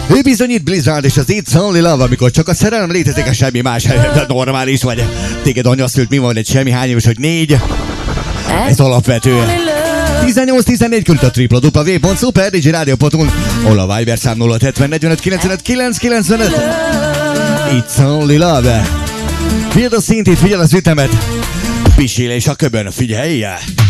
Ő bizonyít Blizzard és az It's Only Love, amikor csak a szerelem létezik, a semmi más helyett normális vagy. Téged anya szült, mi van egy semmi, hány éves, hogy 4? Ez alapvető. 18-14 küld a www.superdjradio.hu, hol a Viber szám 070 45 95 995. It's Only Love. Figyeld a szintét, figyeld az ütemet. Pisilés a köbön, figyelj!